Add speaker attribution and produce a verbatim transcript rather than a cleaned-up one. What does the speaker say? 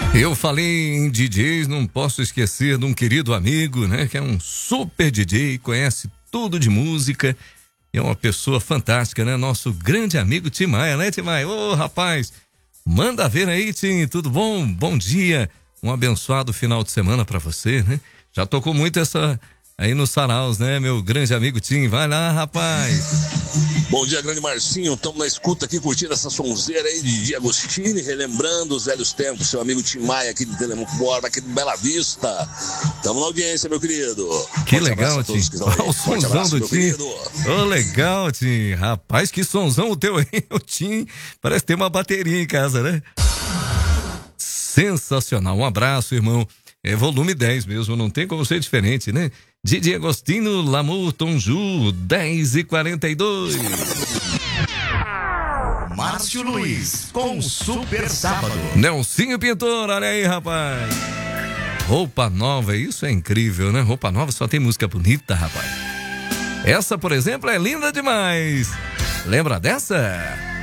Speaker 1: Eu falei em D Js, não posso esquecer de um querido amigo, né? Que é um super D J, conhece tudo de música. É uma pessoa fantástica, né? Nosso grande amigo Tim Maia, né, Tim Maia? Ô, rapaz, manda ver aí, Tim, tudo bom? Bom dia, um abençoado final de semana pra você, né? Já tocou muito essa aí nos saraus, né, meu grande amigo Tim? Vai lá, rapaz.
Speaker 2: Bom dia, grande Marcinho. Estamos na escuta aqui, curtindo essa sonzeira aí de Di Agostini, relembrando os velhos tempos. Seu amigo Tim Maia aqui de Telemundo Borba, aqui de Bela Vista. Estamos na audiência, meu querido.
Speaker 1: Que Forte legal, Tim. Olha o sonzão do Tim. Ô, legal, Tim. Rapaz, que sonzão o teu aí, o Tim. Parece ter uma bateria em casa, né? Sensacional. Um abraço, irmão. É volume dez mesmo, não tem como ser diferente, né? Didi Agostino, Lamour, Tonju, dez e quarenta e dois.
Speaker 3: Márcio Luiz, com Super Sábado.
Speaker 1: Nelsinho Pintor, olha aí, rapaz. Roupa nova, isso é incrível, né? Roupa nova só tem música bonita, rapaz. Essa, por exemplo, é linda demais. Lembra dessa?